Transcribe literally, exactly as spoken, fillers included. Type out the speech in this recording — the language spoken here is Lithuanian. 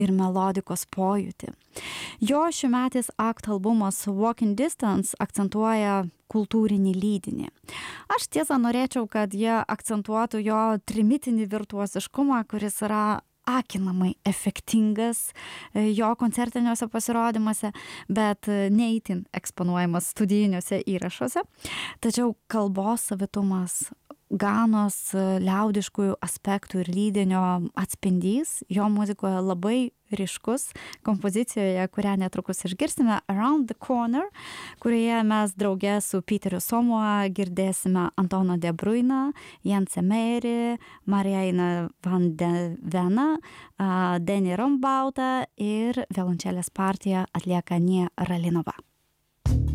ir melodikos pojūtį. Jo šiųmetis akt albumas Walking Distance akcentuoja kultūrinį lydinį. Aš tiesą norėčiau, kad jie akcentuotų jo trimitinį virtuoziškumą, kuris yra akinamai efektingas jo koncertiniuose pasirodymuose, bet neįtin eksponuojamas studijiniuose įrašuose. Tačiau kalbos savitumas, Ganos liaudiškųjų aspektų ir lydinio atspindys jo muzikoje labai ryškus kompozicijoje, kurią netrukus išgirsime, Around the Corner, kurioje mes drauge su Peteriu Samoa girdėsime Antono de Bruyną, Jensę Meirį, Marianą van de Veną, Denį Rombautą ir violončelės partiją atlieka Nia Ralinova.